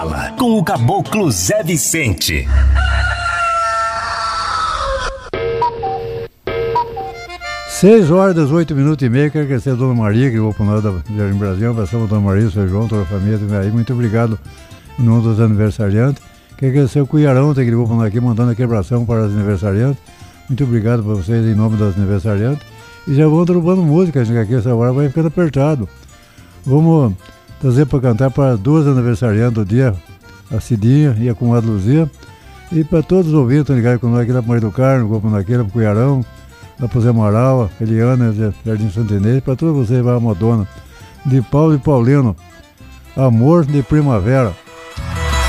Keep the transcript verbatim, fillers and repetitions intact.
Com o Caboclo Zé Vicente. Seis horas, dezoito minutos e meio. Quero agradecer a Dona Maria, que ligou para nós da Jardim Brasil. Passamos a Dona Maria, o seu João, toda a família aí. Muito obrigado em nome dos aniversariantes. Quero agradecer o Cuiarão, que ligou para nós aqui, mandando aqui abração para os aniversariantes. Muito obrigado para vocês em nome dos aniversariantes. E já vão derrubando música, que aqui essa hora vai ficando apertado. Vamos trazer para cantar para duas aniversariantes do dia, a Cidinha e a comadre Luzia. E para todos os ouvintes, estão ligados com nós aqui, lá para Maria do Carmo, ligou para nós aqui, lá para o Cuiarão, lá para o Zé Amaral, a Eliana, Jardim Santo Inês, para todos vocês, vai a Madonna, de Paulo e Paulino, Amor de Primavera.